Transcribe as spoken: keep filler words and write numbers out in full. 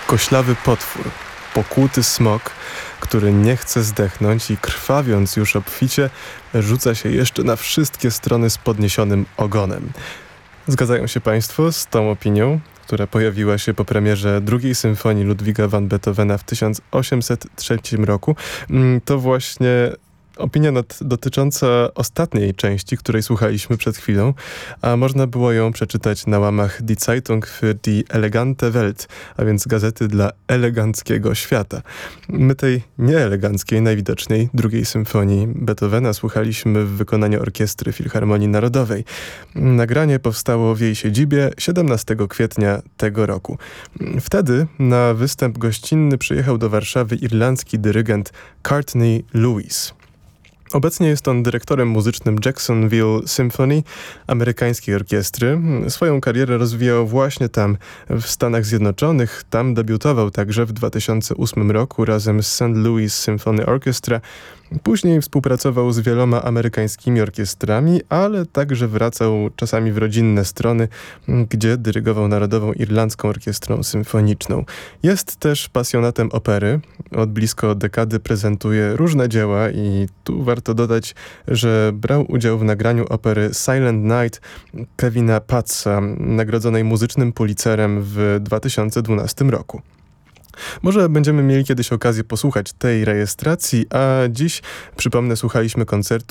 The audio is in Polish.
Koślawy potwór, pokłuty smok, który nie chce zdechnąć i krwawiąc już obficie, rzuca się jeszcze na wszystkie strony z podniesionym ogonem. Zgadzają się Państwo z tą opinią, która pojawiła się po premierze drugiej symfonii Ludwiga van Beethovena w tysiąc osiemset trzecim roku. To właśnie opinia nad, dotycząca ostatniej części, której słuchaliśmy przed chwilą, a można było ją przeczytać na łamach Die Zeitung für die elegante Welt, a więc gazety dla eleganckiego świata. My tej nieeleganckiej, najwidoczniej drugiej symfonii Beethovena słuchaliśmy w wykonaniu Orkiestry Filharmonii Narodowej. Nagranie powstało w jej siedzibie siedemnastego kwietnia tego roku. Wtedy na występ gościnny przyjechał do Warszawy irlandzki dyrygent Courtney Lewis. Obecnie jest on dyrektorem muzycznym Jacksonville Symphony, amerykańskiej orkiestry. Swoją karierę rozwijał właśnie tam, w Stanach Zjednoczonych. Tam debiutował także w dwa tysiące ósmym roku razem z Saint Louis Symphony Orchestra. Później współpracował z wieloma amerykańskimi orkiestrami, ale także wracał czasami w rodzinne strony, gdzie dyrygował Narodową Irlandzką Orkiestrą Symfoniczną. Jest też pasjonatem opery. Od blisko dekady prezentuje różne dzieła i tu warto dodać, że brał udział w nagraniu opery Silent Night Kevina Patsa, nagrodzonej muzycznym Pulitzerem w dwa tysiące dwunastym roku. Może będziemy mieli kiedyś okazję posłuchać tej rejestracji, a dziś, przypomnę, słuchaliśmy koncertu